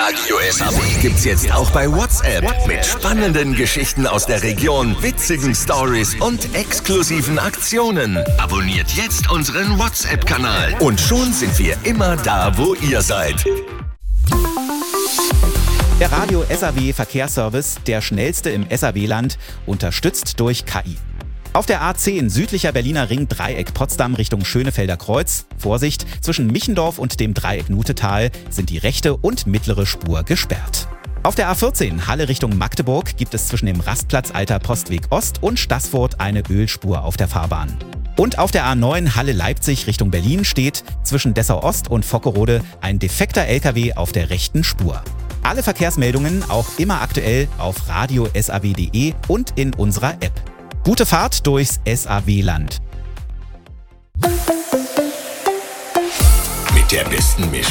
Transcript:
Radio SAW gibt's jetzt auch bei WhatsApp. Mit spannenden Geschichten aus der Region, witzigen Stories und exklusiven Aktionen. Abonniert jetzt unseren WhatsApp-Kanal. Und schon sind wir immer da, wo ihr seid. Der Radio SAW Verkehrsservice, der schnellste im SAW-Land, unterstützt durch KI. Auf der A10 südlicher Berliner Ring Dreieck Potsdam Richtung Schönefelder Kreuz, Vorsicht, zwischen Michendorf und dem Dreieck Nutetal sind die rechte und mittlere Spur gesperrt. Auf der A14 Halle Richtung Magdeburg gibt es zwischen dem Rastplatz Alter Postweg Ost und Staßfurt eine Ölspur auf der Fahrbahn. Und auf der A9 Halle Leipzig Richtung Berlin steht zwischen Dessau Ost und Vockerode ein defekter LKW auf der rechten Spur. Alle Verkehrsmeldungen auch immer aktuell auf radiosaw.de und in unserer App. Gute Fahrt durchs SAW-Land. Mit der besten Mischung.